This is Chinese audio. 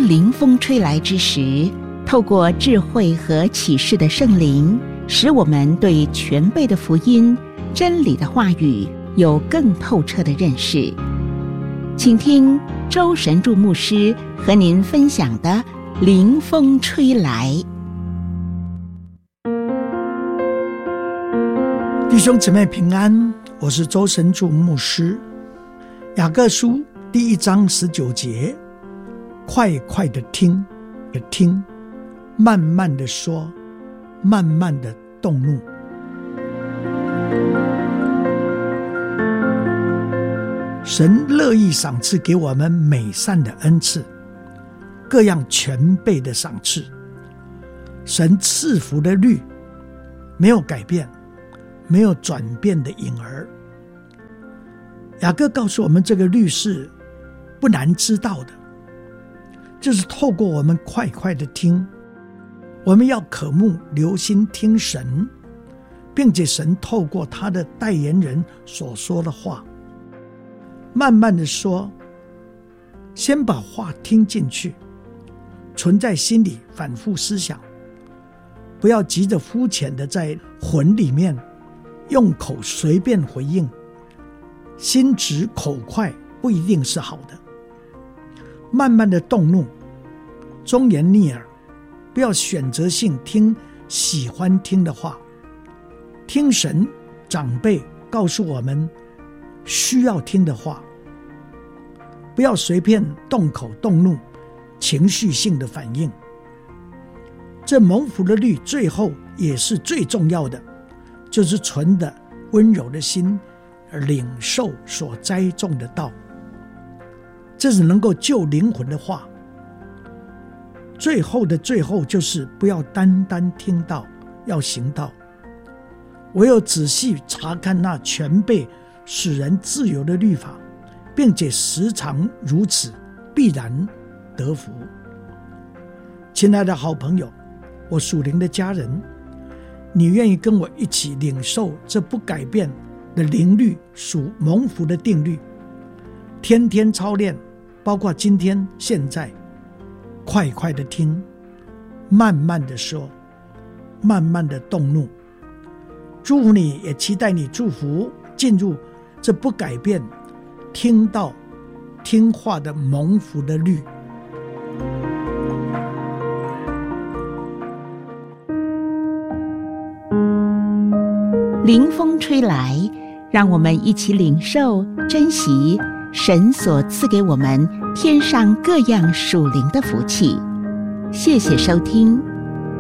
凌风吹来之时，透过智慧和启示的圣灵，使我们对全备的福音、真理的话语有更透彻的认识。请听周神助牧师和您分享的凌风吹来。 弟兄姊妹平安，我是周神助牧师。雅各书第1章19节，快快的听，慢慢的说，慢慢的动怒。神乐意赏赐给我们美善的恩赐，各样全备的赏赐。神赐福的律没有改变，没有转变的影儿。雅各告诉我们，这个律是不难知道的，就是透过我们快快的听，我们要渴慕留心听神，并且神透过他的代言人所说的话，慢慢的说，先把话听进去，存在心里反复思想，不要急着肤浅的在魂里面用口随便回应，心直口快不一定是好的。慢慢的动怒，忠言逆耳，不要选择性听喜欢听的话，听神长辈告诉我们需要听的话，不要随便动口动怒，情绪性的反应。这蒙福的律最后也是最重要的，就是存的温柔的心，领受所栽种的道，这是能够救灵魂的话。最后的最后，就是不要单单听到，要行道。唯有仔细查看那全备使人自由的律法，并且时常如此，必然得福。亲爱的好朋友，我属灵的家人，你愿意跟我一起领受这不改变的灵律，属蒙福的定律，天天操练，包括今天现在，快快的听，慢慢的说，慢慢的动怒。祝福你，也期待你祝福进入这不改变听到听话的蒙福的律。 凌风吹来，让我们一起领受珍惜神所赐给我们天上各样属灵的福气。谢谢收听。